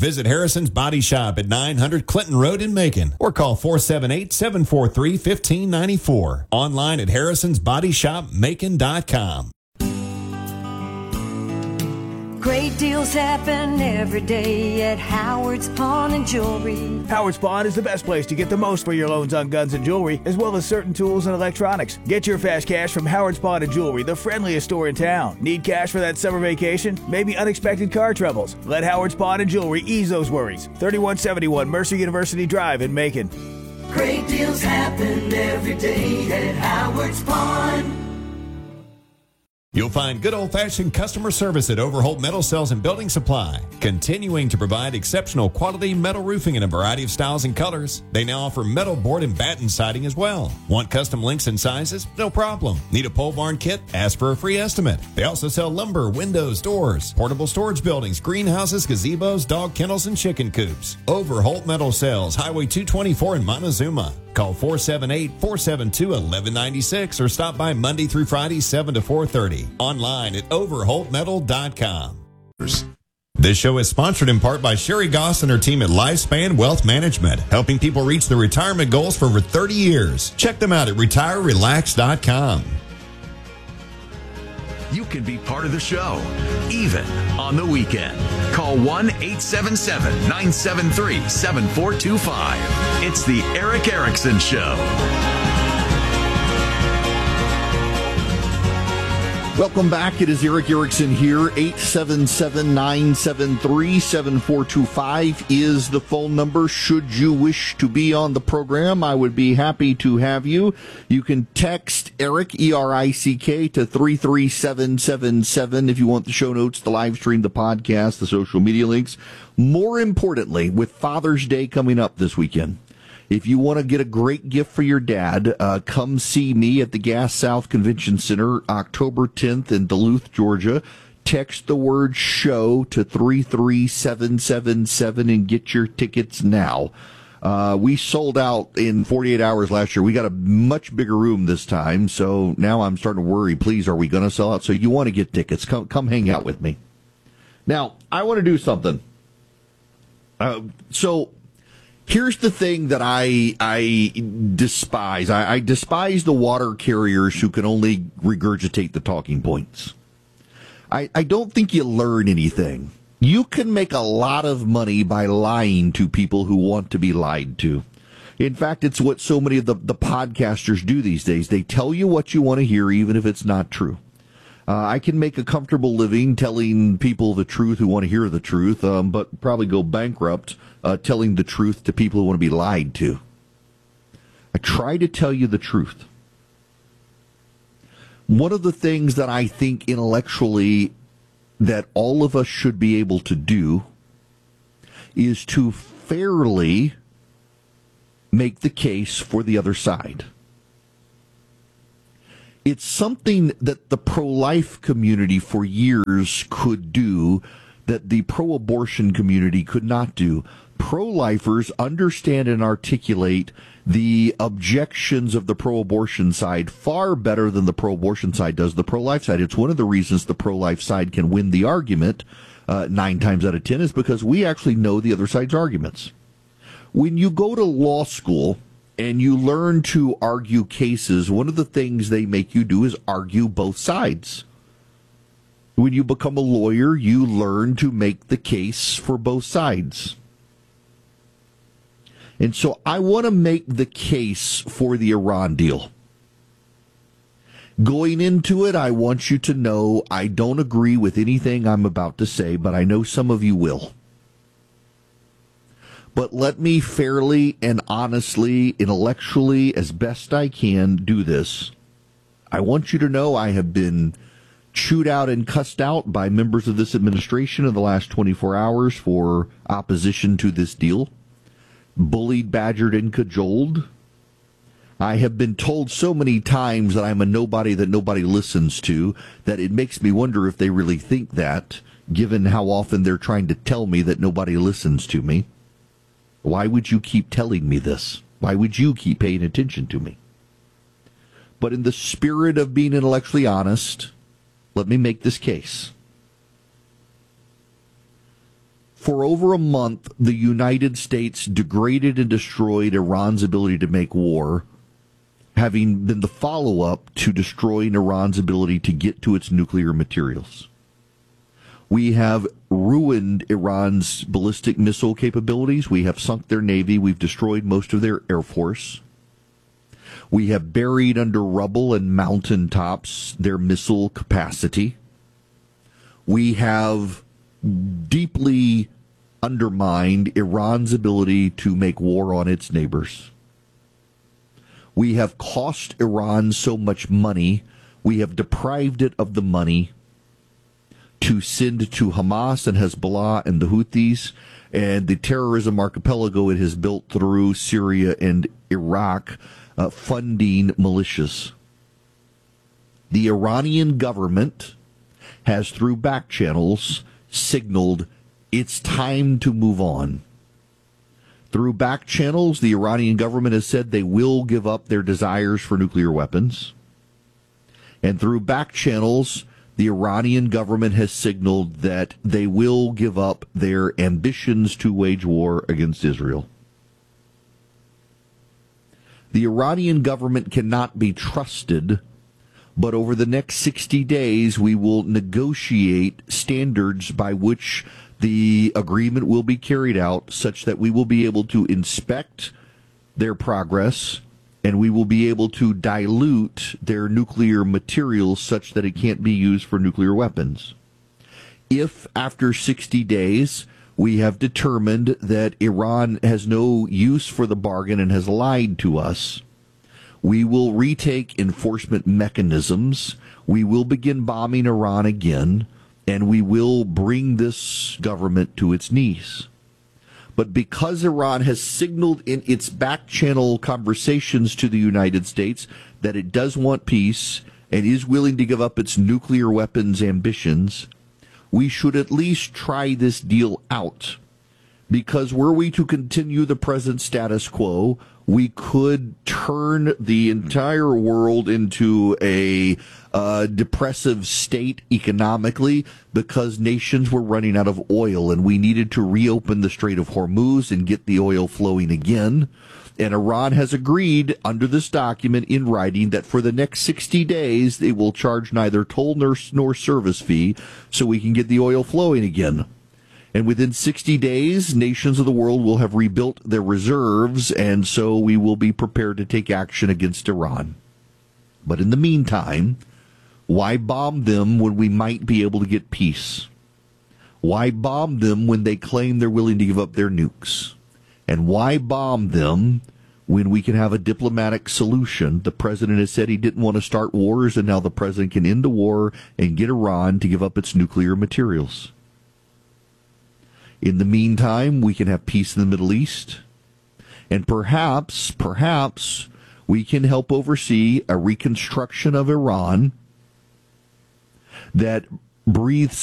Visit Harrison's Body Shop at 900 Clinton Road in Macon or call 478-743-1594. Online at harrisonsbodyshopmacon.com. Great deals happen every day at Howard's Pawn and Jewelry. Howard's Pawn is the best place to get the most for your loans on guns and jewelry, as well as certain tools and electronics. Get your fast cash from Howard's Pawn and Jewelry, the friendliest store in town. Need cash for that summer vacation? Maybe unexpected car troubles? Let Howard's Pawn and Jewelry ease those worries. 3171 Mercer University Drive in Macon. Great deals happen every day at Howard's Pawn. You'll find good old-fashioned customer service at Overholt Metal Cells and Building Supply, continuing to provide exceptional quality metal roofing in a variety of styles and colors. They now offer metal board and batten siding as well. Want custom links and sizes? No problem. Need a pole barn kit? Ask for a free estimate. They also sell lumber, windows, doors, portable storage buildings, greenhouses, gazebos, dog kennels, and chicken coops. Overholt Metal Cells, Highway 224 in Montezuma. Call 478-472-1196 or stop by Monday through Friday, 7 to 4:30. Online at overholtmetal.com. This show is sponsored in part by Sherry Goss and her team at Lifespan Wealth Management, helping people reach their retirement goals for over 30 years. Check them out at retirerelax.com. You can be part of the show, even on the weekend. Call 1-877-973-7425. It's the Eric Erickson Show. Welcome back. It is Eric Erickson here. 877-973-7425 is the phone number. Should you wish to be on the program, I would be happy to have you. You can text Eric, E-R-I-C-K, to 33777 if you want the show notes, the live stream, the podcast, the social media links. More importantly, with Father's Day coming up this weekend, if you want to get a great gift for your dad, come see me at the Gas South Convention Center, October 10th in Duluth, Georgia. Text the word SHOW to 33777 and get your tickets now. We sold out in 48 hours last year. We got a much bigger room this time, so now I'm starting to worry. Please, are we going to sell out? So you want to get tickets. Come hang out with me. Now, I want to do something. Here's the thing that I despise. I despise the water carriers who can only regurgitate the talking points. I don't think you learn anything. You can make a lot of money by lying to people who want to be lied to. In fact, it's what so many of the podcasters do these days. They tell you what you want to hear, even if it's not true. I can make a comfortable living telling people the truth who want to hear the truth, but probably go bankrupt telling the truth to people who want to be lied to. I try to tell you the truth. One of the things that I think intellectually that all of us should be able to do is to fairly make the case for the other side. It's something that the pro-life community for years could do that the pro-abortion community could not do. Pro-lifers understand and articulate the objections of the pro-abortion side far better than the pro-abortion side does the pro-life side. It's one of the reasons the pro-life side can win the argument 9 times out of 10 is because we actually know the other side's arguments. When you go to law school and you learn to argue cases, one of the things they make you do is argue both sides. When you become a lawyer, you learn to make the case for both sides. And so I want to make the case for the Iran deal. Going into it, I want you to know I don't agree with anything I'm about to say, but I know some of you will. But let me fairly and honestly, intellectually, as best I can, do this. I want you to know I have been chewed out and cussed out by members of this administration in the last 24 hours for opposition to this deal. Bullied, badgered, and cajoled. I have been told so many times that I'm a nobody that nobody listens to that it makes me wonder if they really think that, given how often they're trying to tell me that nobody listens to me. Why would you keep telling me this? Why would you keep paying attention to me? But in the spirit of being intellectually honest, let me make this case. For over a month, the United States degraded and destroyed Iran's ability to make war, having been the follow-up to destroying Iran's ability to get to its nuclear materials. We have ruined Iran's ballistic missile capabilities. We have sunk their navy. We've destroyed most of their air force. We have buried under rubble and mountaintops their missile capacity. We have deeply undermined Iran's ability to make war on its neighbors. We have cost Iran so much money, we have deprived it of the money to send to Hamas and Hezbollah and the Houthis and the terrorism archipelago it has built through Syria and Iraq, funding militias. The Iranian government has, through back channels, signaled it's time to move on. Through back channels, the Iranian government has said they will give up their desires for nuclear weapons. And through back channels, the Iranian government has signaled that they will give up their ambitions to wage war against Israel. The Iranian government cannot be trusted, but over the next 60 days, we will negotiate standards by which the agreement will be carried out such that we will be able to inspect their progress and we will be able to dilute their nuclear materials such that it can't be used for nuclear weapons. If after 60 days we have determined that Iran has no use for the bargain and has lied to us, we will retake enforcement mechanisms, we will begin bombing Iran again, and we will bring this government to its knees. But because Iran has signaled in its back channel conversations to the United States that it does want peace and is willing to give up its nuclear weapons ambitions, we should at least try this deal out. Because were we to continue the present status quo, we could turn the entire world into a depressive state economically because nations were running out of oil and we needed to reopen the Strait of Hormuz and get the oil flowing again. And Iran has agreed under this document in writing that for the next 60 days they will charge neither toll nor service fee so we can get the oil flowing again. And within 60 days, nations of the world will have rebuilt their reserves, and so we will be prepared to take action against Iran. But in the meantime, why bomb them when we might be able to get peace? Why bomb them when they claim they're willing to give up their nukes? And why bomb them when we can have a diplomatic solution? The president has said he didn't want to start wars, and now the president can end the war and get Iran to give up its nuclear materials. In the meantime, we can have peace in the Middle East, and perhaps we can help oversee a reconstruction of Iran that breathes